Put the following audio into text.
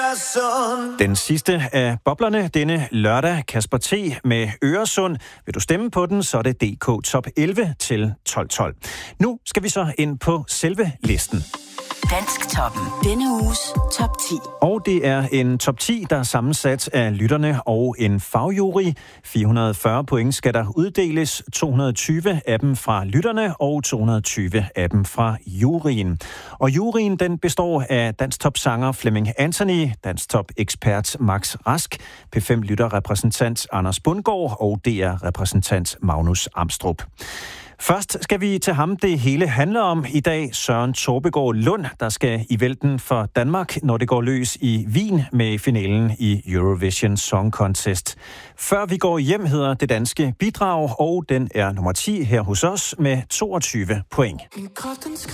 Den sidste af boblerne denne lørdag, Kasper T. med Øresund. Vil du stemme på den, så er det DK Top 11 til 12.12. Nu skal vi så ind på selve listen. Dansktoppen. Denne uges top 10. Og det er en top 10, der er sammensat af lytterne og en fagjury. 440 point skal der uddeles, 220 af dem fra lytterne og 220 af dem fra juryen. Og juryen den består af Dansktop-sanger Flemming Anthony, Dansktop-ekspert Max Rask, P5-lytterrepræsentant Anders Bundgaard og DR-repræsentant Magnus Amstrup. Først skal vi til ham, det hele handler om i dag, Søren Torpegaard Lund, der skal i vælten for Danmark, når det går løs i Wien med finalen i Eurovision Song Contest. Før vi går hjem hedder det danske bidrag, og den er nummer 10 her hos os med 22 point.